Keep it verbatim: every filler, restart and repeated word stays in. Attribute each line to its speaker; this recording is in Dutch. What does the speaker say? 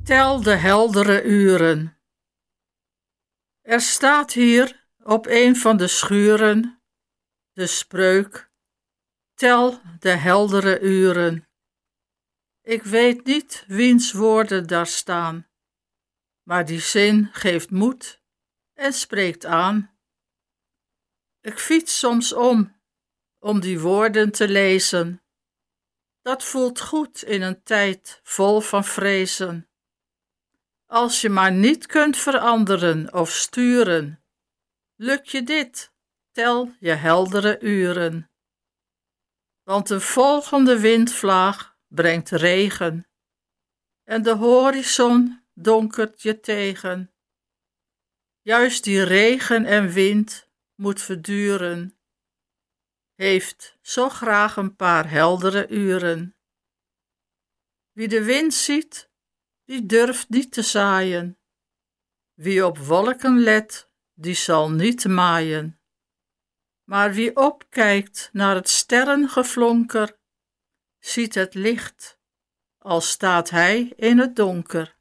Speaker 1: Tel de heldere uren. Er staat hier op een van de schuren de spreuk: tel de heldere uren. Ik weet niet wiens woorden daar staan, maar die zin geeft moed en spreekt aan. Ik fiets soms om, om die woorden te lezen. Dat voelt goed in een tijd vol van vrezen. Als je maar niet kunt veranderen of sturen, lukt je dit, tel je heldere uren. Want de volgende windvlaag brengt regen en de horizon donkert je tegen. Juist die regen en wind moet verduren, heeft zo graag een paar heldere uren. Wie de wind ziet, die durft niet te zaaien. Wie op wolken let, die zal niet maaien. Maar wie opkijkt naar het sterrengeflonker, ziet het licht, al staat hij in het donker.